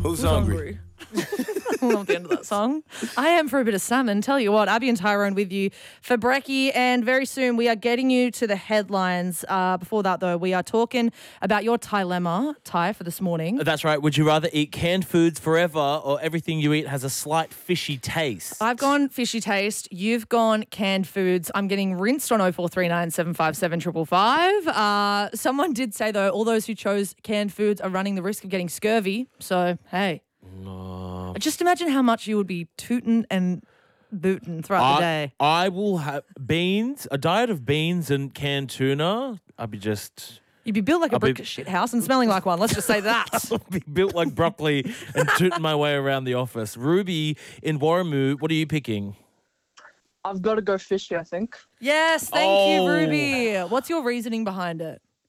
Who's hungry? I love the end of that song. I am for a bit of salmon. Tell you what, Abby and Tyrone with you for brekkie, and very soon we are getting you to the headlines. Before that, though, we are talking about your dilemma, Ty, for this morning. That's right. Would you rather eat canned foods forever or everything you eat has a slight fishy taste? I've gone fishy taste. You've gone canned foods. I'm getting rinsed on 0439 757 555. Someone did say, though, all those who chose canned foods are running the risk of getting scurvy. So, hey. Just imagine how much you would be tooting and booting throughout the day. I will have beans, a diet of beans and canned tuna. You'd be built like a brick shit house and smelling like one. Let's just say that. I'll be built like broccoli and tooting my way around the office. Ruby in Warramoo, what are you picking? I've got to go fishy, I think. Yes, thank you, Ruby. What's your reasoning behind it?